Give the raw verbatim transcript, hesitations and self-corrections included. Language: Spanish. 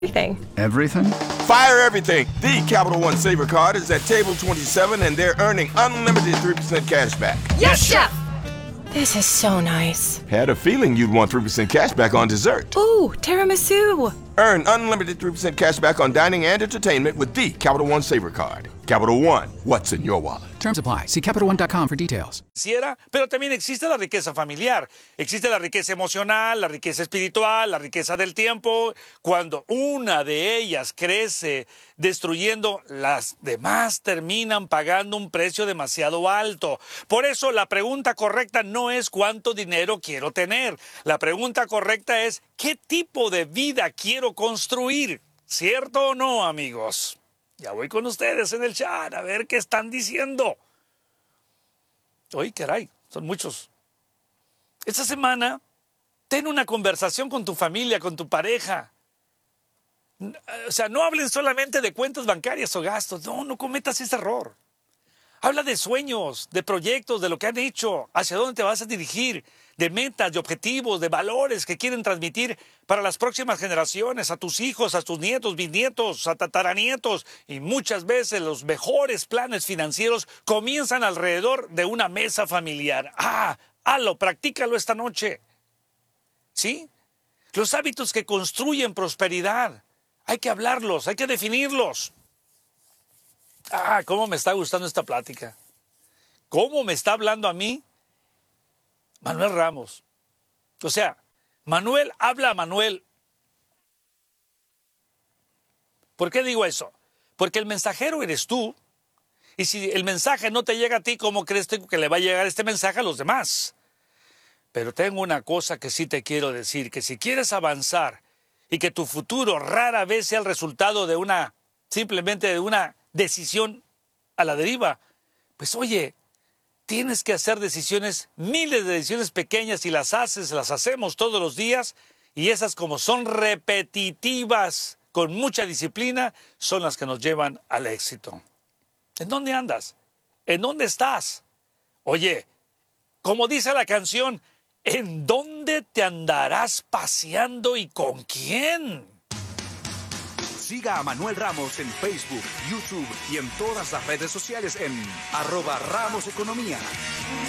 Everything. Everything? Fire everything. The Capital One Saver Card is at table twenty-seven, and they're earning unlimited three percent cash back. Yes, Chef! This is so nice. Had a feeling you'd want three percent cash back on dessert. Ooh, tiramisu. Earn unlimited three percent cash back on dining and entertainment with the Capital One Saver Card. Capital One, what's in your wallet? Terms apply. See Capital One dot com for details. Pero también existe la riqueza familiar, existe la riqueza emocional, la riqueza espiritual, la riqueza del tiempo. Cuando una de ellas crece destruyendo, las demás terminan pagando un precio demasiado alto. Por eso la pregunta correcta no es cuánto dinero quiero tener. La pregunta correcta es qué tipo de vida quiero construir. ¿Cierto o no, amigos? Ya voy con ustedes en el chat a ver qué están diciendo. Oye, caray, son muchos. Esta semana, ten una conversación con tu familia, con tu pareja. O sea, no hablen solamente de cuentas bancarias o gastos. No, no cometas ese error. Habla de sueños, de proyectos, de lo que han hecho, hacia dónde te vas a dirigir, de metas, de objetivos, de valores que quieren transmitir para las próximas generaciones, a tus hijos, a tus nietos, bisnietos, a tataranietos. Y muchas veces los mejores planes financieros comienzan alrededor de una mesa familiar. Ah, hazlo, practícalo esta noche. ¿Sí? Los hábitos que construyen prosperidad, hay que hablarlos, hay que definirlos. Ah, cómo me está gustando esta plática. ¿Cómo me está hablando a mí Manuel Ramos? O sea, Manuel habla a Manuel. ¿Por qué digo eso? Porque el mensajero eres tú. Y si el mensaje no te llega a ti, ¿cómo crees tú que le va a llegar este mensaje a los demás? Pero tengo una cosa que sí te quiero decir, que si quieres avanzar y que tu futuro rara vez sea el resultado de una, simplemente de una decisión a la deriva, pues oye, tienes que hacer decisiones, miles de decisiones pequeñas, y las haces, las hacemos todos los días, y esas, como son repetitivas, con mucha disciplina, son las que nos llevan al éxito. ¿En dónde andas? ¿En dónde estás? Oye, como dice la canción, ¿en dónde te andarás paseando y con quién? Siga a Manuel Ramos en Facebook, YouTube y en todas las redes sociales en arroba Ramos Economía.